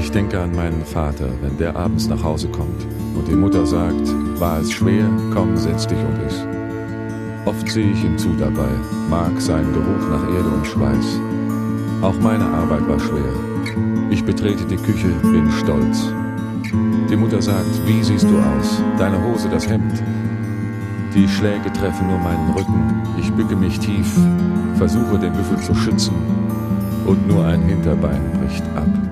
Ich denke an meinen Vater, wenn der abends nach Hause kommt und die Mutter sagt, war es schwer, komm, setz dich und iss. Oft sehe ich ihm zu dabei, mag seinen Geruch nach Erde und Schweiß. Auch meine Arbeit war schwer. Ich betrete die Küche, bin stolz. Die Mutter sagt, wie siehst du aus? Deine Hose, das Hemd. Die Schläge treffen nur meinen Rücken. Ich bücke mich tief, versuche den Büffel zu schützen und nur ein Hinterbein bricht ab.